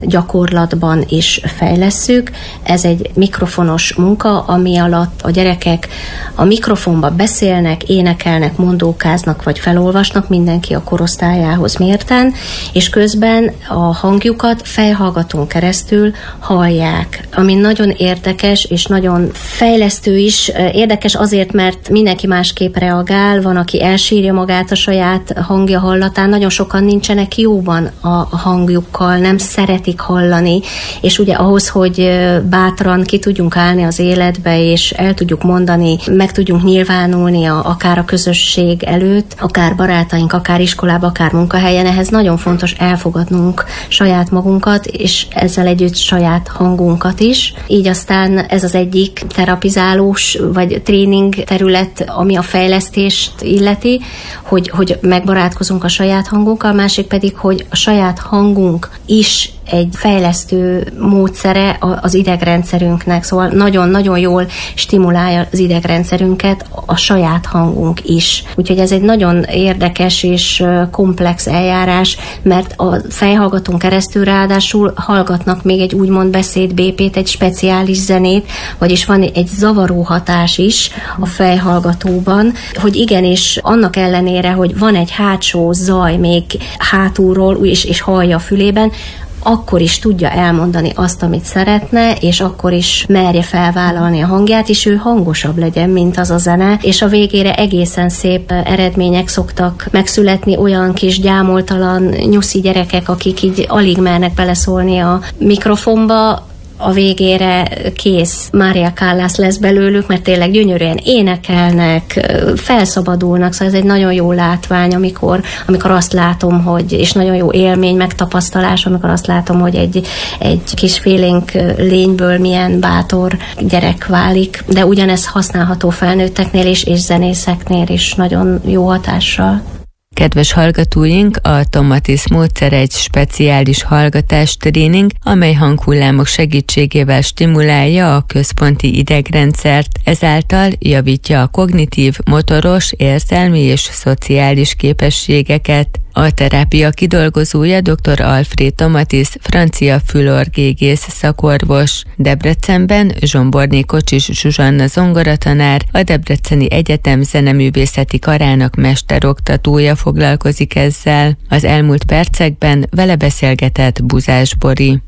gyakorlatban is fejlesszük. Ez egy mikrofonos munka, ami alatt a gyerekek a mikrofonba beszélnek, énekelnek, mondókáznak vagy felolvasnak, mindenki a korosztályához mérten, és közben a hangjukat fejhallgatón keresztül hallják, ami nagyon érdekes és nagyon fejlesztő is. Érdekes azért, mert mindenki másképp reagál, van, aki elsírja magát a saját hangja hallatán, nagyon sokan nincsenek jóban a hangjukkal, nem szeretik hallani, és ugye ahhoz, hogy bátran ki tudjunk állni az életbe, és el tudjuk mondani, meg tudjunk nyilvánulni akár a közösség előtt, akár barátaink, akár iskolában, akár munkahelyen, ehhez nagyon fontos elfogadnunk saját magunkat, és ezzel együtt saját hangunkat is. Így aztán ez az egyik terapizálós, vagy tréning terület, ami a fejlesztést illeti, hogy megbarátkozunk a saját hangunkkal, a másik pedig, hogy a saját hangunk is egy fejlesztő módszere az idegrendszerünknek, szóval nagyon-nagyon jól stimulálja az idegrendszerünket a saját hangunk is. Úgyhogy ez egy nagyon érdekes és komplex eljárás, mert a fejhallgatón keresztül ráadásul hallgatnak még egy úgymond beszédbépét, egy speciális zenét, vagyis van egy zavaró hatás is a fejhallgatóban, hogy igenis annak ellenére, hogy van egy hátsó zaj még hátulról és hallja a fülében, akkor is tudja elmondani azt, amit szeretne, és akkor is merje felvállalni a hangját, és ő hangosabb legyen, mint az a zene, és a végére egészen szép eredmények szoktak megszületni, olyan kis gyámoltalan, nyuszi gyerekek, akik így alig mernek beleszólni a mikrofonba, a végére kész Mária Callas lesz belőlük, mert tényleg gyönyörűen énekelnek, felszabadulnak, szóval ez egy nagyon jó látvány, amikor azt látom, hogy, és nagyon jó élmény, megtapasztalás, amikor azt látom, hogy egy kis félénk lényből milyen bátor gyerek válik, de ugyanez használható felnőtteknél is, és zenészeknél is nagyon jó hatással. Kedves hallgatóink, a Tomatis módszer egy speciális hallgatástréning, amely hanghullámok segítségével stimulálja a központi idegrendszert, ezáltal javítja a kognitív, motoros, érzelmi és szociális képességeket. A terápia kidolgozója dr. Alfred Tomatis, francia fülorgégész szakorvos. Debrecenben Zsomborné Kocsis Zsuzsanna zongoratanár, a Debreceni Egyetem zeneművészeti karának mesteroktatója foglalkozik ezzel. Az elmúlt percekben vele beszélgetett Buzás Bori.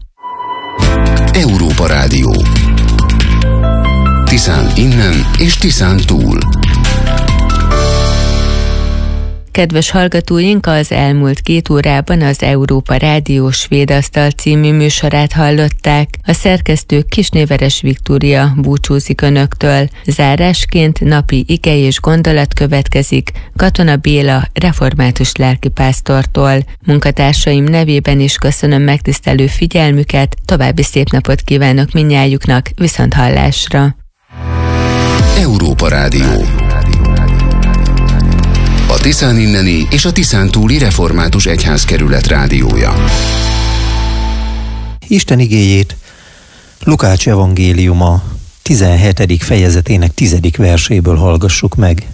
Európa Rádió. Tiszán innen és Tiszán túl. Kedves hallgatóink, az elmúlt 2 órában az Európa Rádió Svéd Asztal című műsorát hallották. A szerkesztő Kisnéveres Viktória búcsúzik önöktől. Zárásként napi ige és gondolat következik Katona Béla református lelkipásztortól. Munkatársaim nevében is köszönöm megtisztelő figyelmüket, további szép napot kívánok mindnyájuknak, viszonthallásra. Európa Rádió. A Tiszán inneni és a Tiszán túli református egyházkerület rádiója. Isten igéjét Lukács evangéliuma 17. fejezetének 10. verséből hallgassuk meg.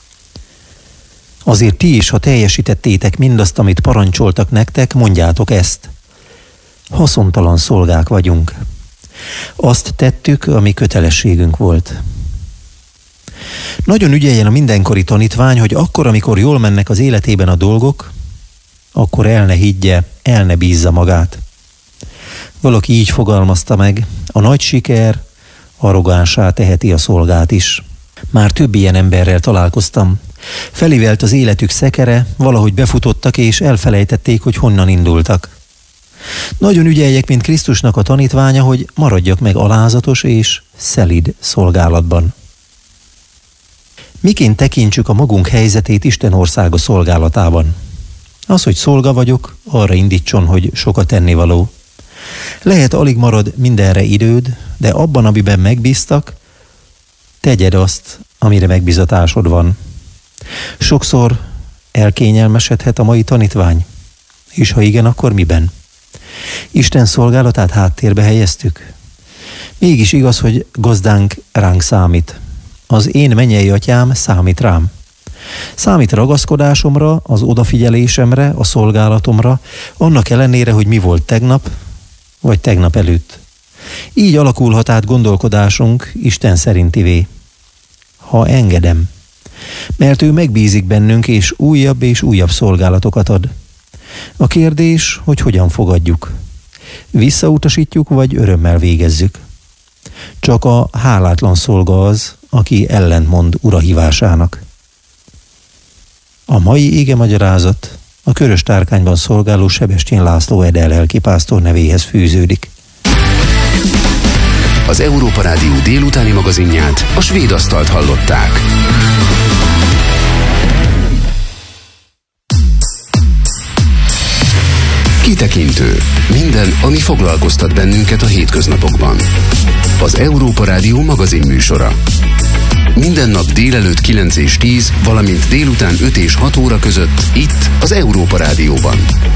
Azért ti is, ha teljesítettétek mindazt, amit parancsoltak nektek, mondjátok ezt. Haszontalan szolgák vagyunk. Azt tettük, ami kötelességünk volt. Nagyon ügyeljen a mindenkori tanítvány, hogy akkor, amikor jól mennek az életében a dolgok, akkor el ne higgye, el ne bízza magát. Valaki így fogalmazta meg, a nagy siker arrogánsá teheti a szolgát is. Már több ilyen emberrel találkoztam. Felivelt az életük szekere, valahogy befutottak és elfelejtették, hogy honnan indultak. Nagyon ügyeljek, mint Krisztusnak a tanítványa, hogy maradjak meg alázatos és szelíd szolgálatban. Miként tekintsük a magunk helyzetét Isten országa szolgálatában? Az, hogy szolga vagyok, arra indítson, hogy sokat tennivaló. Lehet alig marad mindenre időd, de abban, amiben megbíztak, tegyed azt, amire megbízatásod van. Sokszor elkényelmesedhet a mai tanítvány, és ha igen, akkor miben? Isten szolgálatát háttérbe helyeztük? Mégis igaz, hogy gazdánk ránk számít. Az én mennyei atyám számít rám. Számít ragaszkodásomra, az odafigyelésemre, a szolgálatomra, annak ellenére, hogy mi volt tegnap, vagy tegnap előtt. Így alakulhat át gondolkodásunk Isten szerintivé. Ha engedem. Mert ő megbízik bennünk, és újabb szolgálatokat ad. A kérdés, hogy hogyan fogadjuk. Visszautasítjuk, vagy örömmel végezzük. Csak a hálátlan szolga az, aki ellentmond ura hívásának. A mai igemagyarázat a Körös Tárkányban szolgáló Sebestyén László Ede lelkipásztor nevéhez fűződik. Az Európa Rádió délutáni magazinját, a Svéd Asztalt hallották. Kitekintő. Minden, ami foglalkoztat bennünket a hétköznapokban. Az Európa Rádió magazin műsora. Minden nap délelőtt 9 és 10, valamint délután 5 és 6 óra között itt az Európa Rádióban.